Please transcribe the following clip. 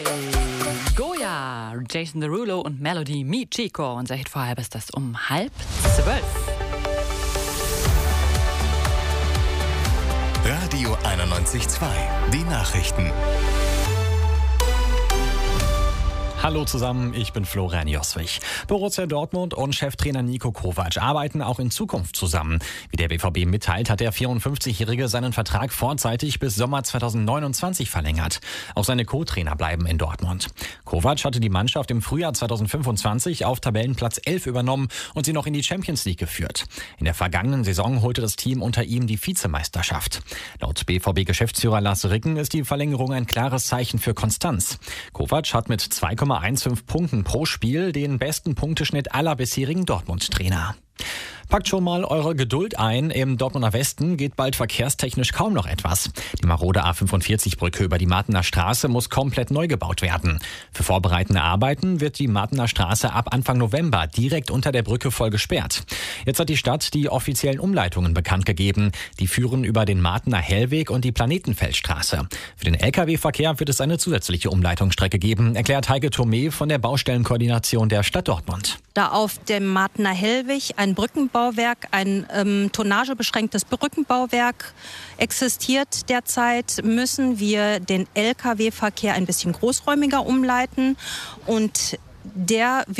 Goya, Jason Derulo und Melody Mi Chico. Unser Hit vorher ist das um 11:30. Radio 91.2, die Nachrichten. Hallo zusammen, ich bin Florian Joswig. Borussia Dortmund und Cheftrainer Niko Kovac arbeiten auch in Zukunft zusammen. Wie der BVB mitteilt, hat der 54-Jährige seinen Vertrag vorzeitig bis Sommer 2029 verlängert. Auch seine Co-Trainer bleiben in Dortmund. Kovac hatte die Mannschaft im Frühjahr 2025 auf Tabellenplatz 11 übernommen und sie noch in die Champions League geführt. In der vergangenen Saison holte das Team unter ihm die Vizemeisterschaft. Laut BVB-Geschäftsführer Lars Ricken ist die Verlängerung ein klares Zeichen für Konstanz. Kovac hat mit 2,15 Punkten pro Spiel den besten Punkteschnitt aller bisherigen Dortmund-Trainer. Packt schon mal eure Geduld ein. Im Dortmunder Westen geht bald verkehrstechnisch kaum noch etwas. Die marode A45-Brücke über die Martener Straße muss komplett neu gebaut werden. Für vorbereitende Arbeiten wird die Martener Straße ab Anfang November direkt unter der Brücke voll gesperrt. Jetzt hat die Stadt die offiziellen Umleitungen bekannt gegeben. Die führen über den Martener Hellweg und die Planetenfeldstraße. Für den Lkw-Verkehr wird es eine zusätzliche Umleitungsstrecke geben, erklärt Heike Thome von der Baustellenkoordination der Stadt Dortmund. Da auf dem Martener Hellweg ein Brückenbauwerk, ein tonnagebeschränktes Brückenbauwerk existiert derzeit, müssen wir den Lkw-Verkehr ein bisschen großräumiger umleiten und der